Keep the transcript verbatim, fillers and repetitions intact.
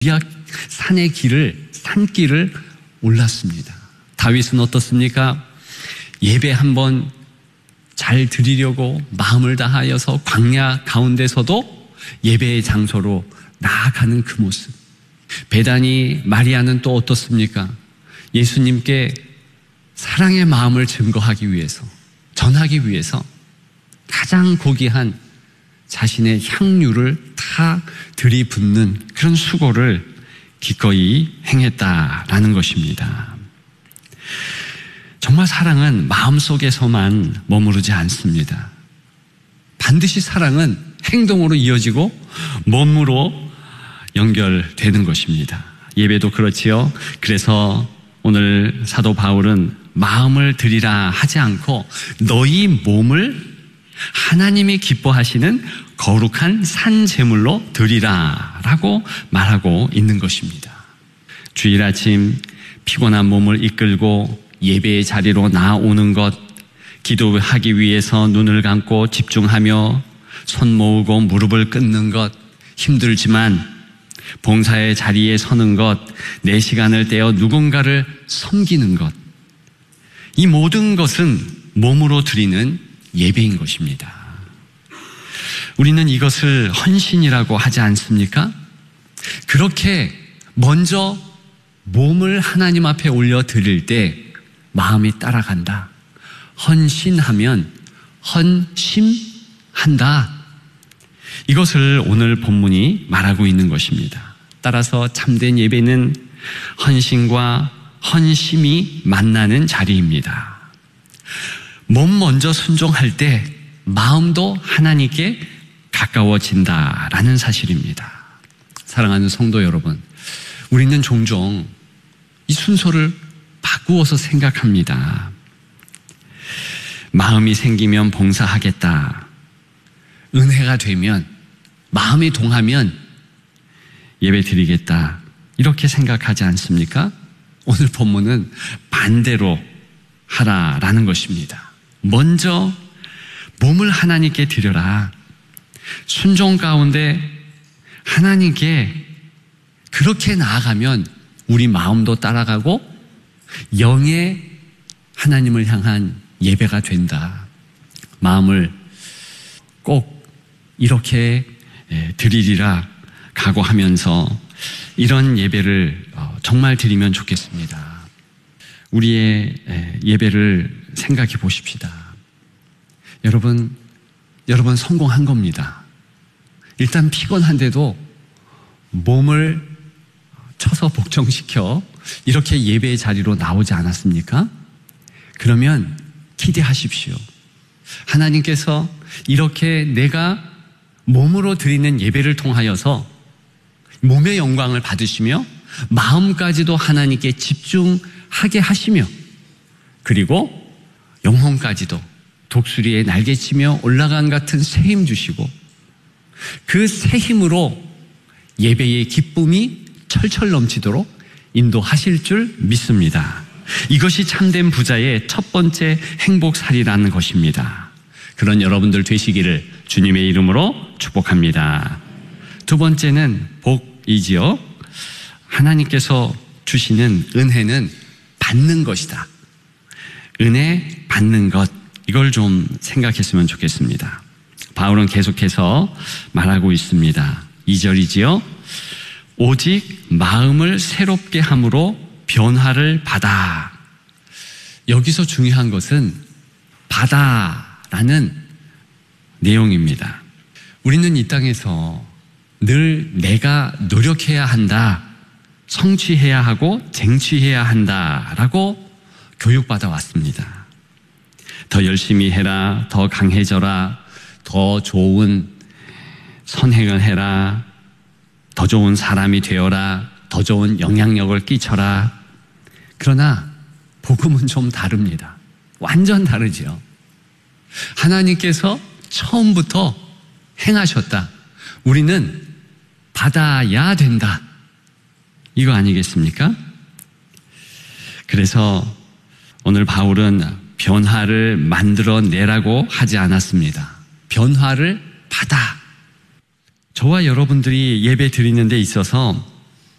산의 길을, 산길을 올랐습니다. 다윗은 어떻습니까? 예배 한번 잘 드리려고 마음을 다하여서 광야 가운데서도 예배의 장소로 나아가는 그 모습. 베다니 마리아는 또 어떻습니까? 예수님께 사랑의 마음을 증거하기 위해서, 전하기 위해서 가장 고귀한 자신의 향유를 다 들이붓는 그런 수고를 기꺼이 행했다라는 것입니다. 정말 사랑은 마음속에서만 머무르지 않습니다. 반드시 사랑은 행동으로 이어지고 몸으로 연결되는 것입니다. 예배도 그렇지요. 그래서 오늘 사도 바울은 마음을 드리라 하지 않고 너희 몸을 하나님이 기뻐하시는 거룩한 산 제물로 드리라 라고 말하고 있는 것입니다. 주일 아침 피곤한 몸을 이끌고 예배의 자리로 나오는 것, 기도하기 위해서 눈을 감고 집중하며 손 모으고 무릎을 꿇는 것, 힘들지만 봉사의 자리에 서는 것, 내 시간을 떼어 누군가를 섬기는 것, 이 모든 것은 몸으로 드리는 예배인 것입니다. 우리는 이것을 헌신이라고 하지 않습니까? 그렇게 먼저 몸을 하나님 앞에 올려 드릴 때 마음이 따라간다. 헌신하면 헌심한다. 이것을 오늘 본문이 말하고 있는 것입니다. 따라서 참된 예배는 헌신과 헌심이 만나는 자리입니다. 몸 먼저 순종할 때 마음도 하나님께 가까워진다라는 사실입니다. 사랑하는 성도 여러분, 우리는 종종 이 순서를 바꾸어서 생각합니다. 마음이 생기면 봉사하겠다. 은혜가 되면, 마음이 동하면 예배 드리겠다. 이렇게 생각하지 않습니까? 오늘 본문은 반대로 하라라는 것입니다. 먼저 몸을 하나님께 드려라. 순종 가운데 하나님께 그렇게 나아가면 우리 마음도 따라가고 영의 하나님을 향한 예배가 된다. 마음을 꼭 이렇게 드리리라 각오하면서 이런 예배를 정말 드리면 좋겠습니다. 우리의 예배를 생각해 보십시다. 여러분, 여러분 성공한 겁니다. 일단 피곤한데도 몸을 쳐서 복종시켜 이렇게 예배의 자리로 나오지 않았습니까? 그러면 기대하십시오. 하나님께서 이렇게 내가 몸으로 드리는 예배를 통하여서 몸의 영광을 받으시며 마음까지도 하나님께 집중하게 하시며 그리고 영혼까지도 독수리에 날개치며 올라간 같은 새 힘 주시고 그 새 힘으로 예배의 기쁨이 철철 넘치도록 인도하실 줄 믿습니다. 이것이 참된 부자의 첫 번째 행복살이라는 것입니다. 그런 여러분들 되시기를 주님의 이름으로 축복합니다. 두 번째는 복이지요. 하나님께서 주시는 은혜는 받는 것이다. 은혜 받는 것, 이걸 좀 생각했으면 좋겠습니다. 바울은 계속해서 말하고 있습니다. 이 절이지요. 오직 마음을 새롭게 함으로 변화를 받아. 여기서 중요한 것은 받아라는 내용입니다. 우리는 이 땅에서 늘 내가 노력해야 한다, 성취해야 하고 쟁취해야 한다라고 교육받아 왔습니다. 더 열심히 해라, 더 강해져라, 더 좋은 선행을 해라, 더 좋은 사람이 되어라, 더 좋은 영향력을 끼쳐라. 그러나 복음은 좀 다릅니다. 완전 다르지요. 하나님께서 처음부터 행하셨다. 우리는 받아야 된다. 이거 아니겠습니까? 그래서 오늘 바울은 변화를 만들어내라고 하지 않았습니다. 변화를 받아. 저와 여러분들이 예배 드리는 데 있어서